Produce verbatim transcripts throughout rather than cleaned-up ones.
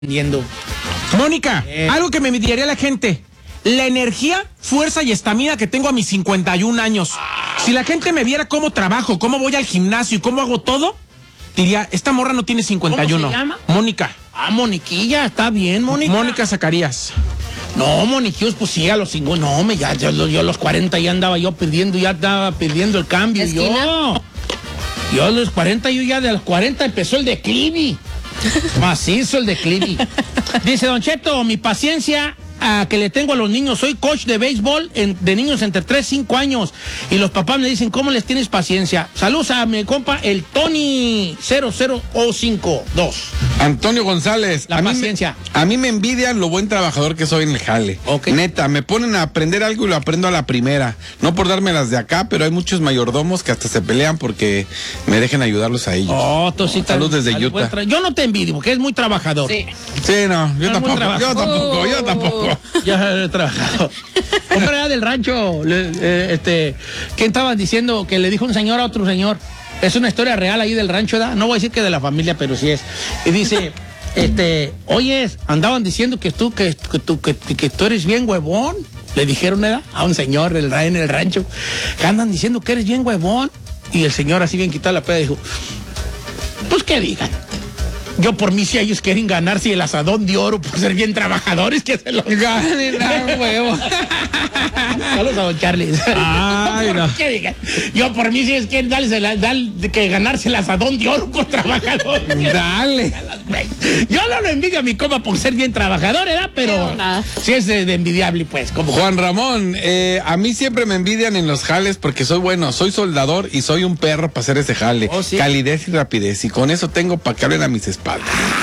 Viendo. Mónica, Eh. algo que me envidiaría la gente. La energía, fuerza y estamina que tengo a mis cincuenta y un años. Si la gente me viera cómo trabajo, cómo voy al gimnasio y cómo hago todo, diría, esta morra no tiene cincuenta y uno. ¿Cómo se llama? Mónica. Ah, Moniquilla, está bien, Mónica. Mónica Zacarías. No, Moniquillos, pues sí, a los cincuenta. No, me, ya, yo, yo a los cuarenta ya andaba yo pidiendo, ya estaba pidiendo el cambio. ¿Esquina? Yo. Yo a los cuarenta, yo ya de los cuarenta empezó el declive. Macizo el declive. Dice Don Cheto, mi paciencia a que le tengo a los niños. Soy coach de béisbol en, de niños entre tres y cinco años. Y los papás me dicen, ¿cómo les tienes paciencia? Saludos a mi compa, el Tony cero cero cinco dos. Antonio González. La a paciencia. Mí me, a mí me envidian lo buen trabajador que soy en el jale. Ok. Neta, me ponen a aprender algo y lo aprendo a la primera. No por darme las de acá, pero hay muchos mayordomos que hasta se pelean porque me dejen ayudarlos a ellos. Oh, tú sí Salud estás- desde al Utah. buen tra- Yo no te envidio, porque es muy trabajador. Sí. Sí, no, yo Es muy tampoco, yo trabajador. tampoco, yo tampoco. Ya he trabajado. Hombre, allá del rancho, le- eh, este, ¿quién estaban diciendo que le dijo un señor a otro señor? Es una historia real ahí del rancho, ¿verdad? No voy a decir que de la familia, pero sí es. Y dice, este, oyes, andaban diciendo que tú, que, que tú, que, que tú eres bien huevón. Le dijeron, ¿verdad? A un señor del, en el rancho, que andan diciendo que eres bien huevón. Y el señor así bien quitado la peda dijo, pues que digan. Yo por mí si ellos quieren ganarse el asadón de oro por ser bien trabajadores, que se lo ganen a huevo. Saludos a don Charlie. Ay, no. ¿Qué digan? Yo por mí si es que darles el, dar- que ganarse el asadón de oro por trabajadores. Dale. Yo no lo envidio a mi compa por ser bien trabajador, ¿verdad? Pero Pero nada. sí es de, de envidiable, pues. Como Juan Ramón, eh, a mí siempre me envidian en los jales porque soy bueno, soy soldador y soy un perro para hacer ese jale. Oh, sí. Calidez y rapidez. Y con eso tengo para que hablen a mis espaldas.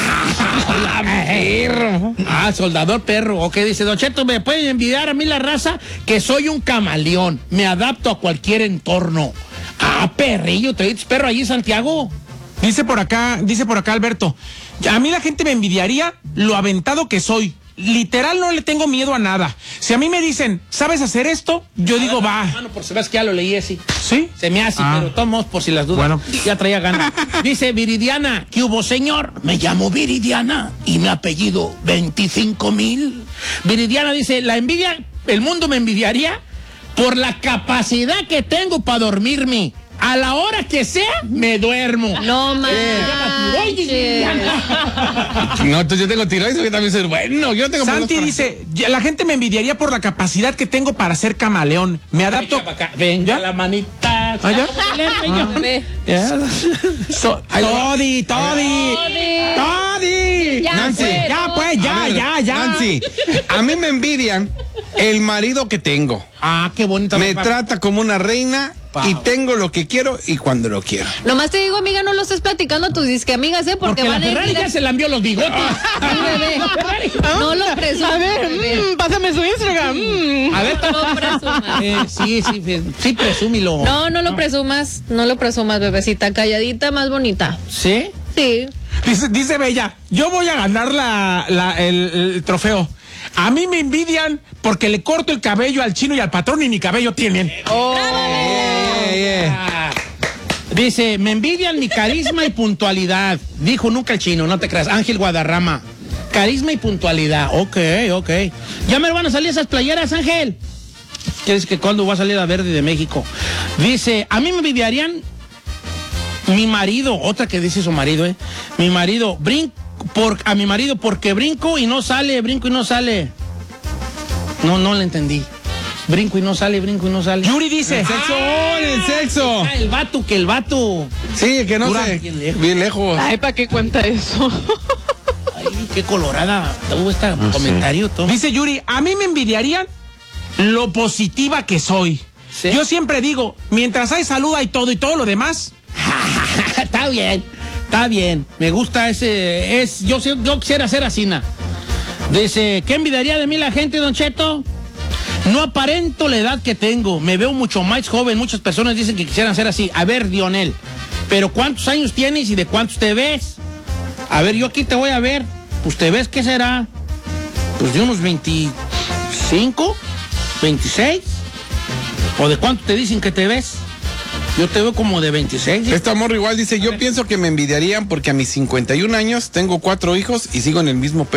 perro. Ah, soldador perro. Ok, dice Don Cheto, me pueden envidiar a mí la raza que soy un camaleón. Me adapto a cualquier entorno. Ah, perrillo, te dices perro allí, Santiago. Dice por acá, dice por acá Alberto, a mí la gente me envidiaría lo aventado que soy. Literal no le tengo miedo a nada. Si a mí me dicen, ¿sabes hacer esto? Yo digo, va. Mano, por si ves que ya lo leí así. ¿Sí? Se me hace, Ah. pero tomos por si las dudas. Bueno. Ya traía ganas. Dice Viridiana, ¿qué hubo, señor? Me llamo Viridiana y mi apellido veinticinco mil. Viridiana dice, la envidia, el mundo me envidiaría por la capacidad que tengo para dormirme. A la hora que sea, me duermo. No tiroides, manches. No, entonces yo tengo tiroides, yo también soy bueno. Yo tengo Santi problemas dice, ya- la gente me envidiaría por la capacidad que tengo para ser camaleón. Me adapto. Venga ¿Ya? la manita. ¿Ah, ya? Ah. Ve. Ya. So- Todi, Todi, Todi. Ya, Nancy, pues, ya no. pues, para- ya, A ver, ya, ya. Nancy, a mí me envidian el marido que tengo. Ah, qué bonita. Me trata como una reina y Pau. tengo lo que quiero y cuando lo quiero. Nomás te digo, amiga, no lo estés platicando a tus disque amigas, ¿eh? Porque, Porque la van a ir. Ferrari ya se la envió los bigotes. Sí, bebé. No lo presumas. A ver, bebé. mm, pásame su Instagram. mm. A ver, No presumas. eh, sí, sí, sí, sí, presúmilo. No, no lo presumas. No lo presumas, bebecita. Calladita, más bonita. ¿Sí? Sí. Dice, dice Bella, yo voy a ganar la, la- el, el trofeo. A mí me envidian porque le corto el cabello al chino y al patrón y ni cabello tienen. Ah. Dice, me envidian mi carisma y puntualidad. Dijo nunca el chino, no te creas. Ángel Guadarrama. Carisma y puntualidad. Ok, ok. Ya me van a salir esas playeras, Ángel. ¿Quieres que cuándo va a salir la verde de México? Dice, a mí me envidiarían mi marido, otra que dice su marido, ¿eh? Mi marido, brinco por, a mi marido porque brinco y no sale, brinco y no sale. No, no le entendí. Brinco y no sale, brinco y no sale. Yuri dice, El sexo, el sexo. Ah, el vato, que el vato. Sí, que no Dura, sé. bien lejos. Bien lejos. Ay, ¿para qué cuenta eso? Ay, qué colorada tuvo este comentario, Tom. dice Yuri, a mí me envidiarían lo positiva que soy. ¿Sí? Yo siempre digo, mientras hay salud hay todo y todo lo demás. Está bien, está bien. Me gusta ese. Es, yo, sé- yo quisiera ser así, na. Dice, ¿qué envidiaría de mí la gente, Don Cheto? No aparento la edad que tengo. Me veo mucho más joven. Muchas personas dicen que quisieran ser así. A ver, Dionel, ¿pero cuántos años tienes y de cuántos te ves? A ver, yo aquí te voy a ver. Pues te ves, ¿qué será? Pues de unos veinticinco, veintiséis. ¿O de cuánto te dicen que te ves? Yo te veo como de veintiséis. Este amor igual dice, yo pienso que me envidiarían porque a mis cincuenta y un años tengo cuatro hijos y sigo en el mismo